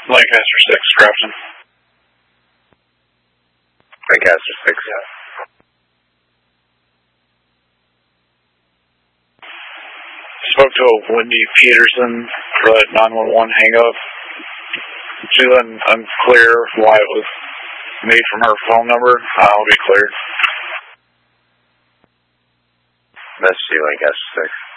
Lancaster 6, Grafton. Lancaster 6, yeah. Spoke to a Wendy Peterson for that 911 hang-up. She's unclear why it was made from her phone number. I'll be clear. That's Lancaster 6.